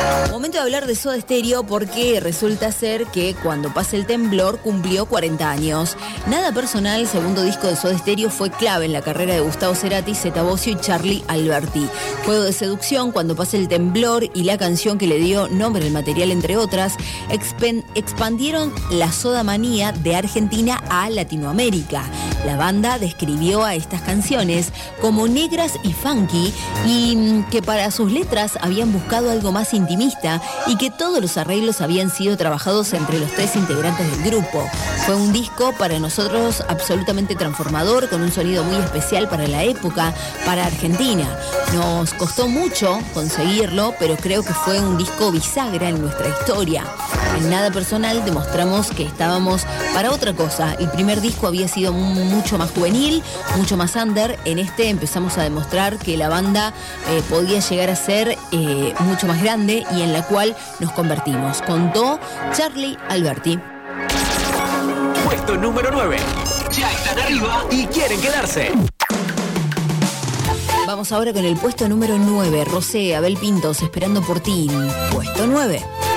Momento de hablar de Soda Stereo porque resulta ser que Cuando pase el temblor cumplió 40 años. Nada personal, el segundo disco de Soda Stereo, fue clave en la carrera de Gustavo Cerati, Zeta Bosio y Charly Alberti. Juego de seducción, Cuando pase el temblor y la canción que le dio nombre al material, entre otras, expandieron la soda manía de Argentina a Latinoamérica. La banda describió a estas canciones como negras y funky y que para sus letras habían buscado algo más intimista y que todos los arreglos habían sido trabajados entre los tres integrantes del grupo. Fue un disco para nosotros absolutamente transformador, con un sonido muy especial para la época, para Argentina. Nos costó mucho conseguirlo, pero creo que fue un disco bisagra en nuestra historia. En Nada Personal demostramos que estábamos para otra cosa. El primer disco había sido mucho más juvenil, mucho más under. En este empezamos a demostrar que la banda podía llegar a ser mucho más grande y en la cual nos convertimos. Contó Charly Alberti. Puesto número 9. Ya están arriba y quieren quedarse. Vamos ahora con el puesto número 9. Rosé, Abel Pintos, Esperando por ti. Puesto 9.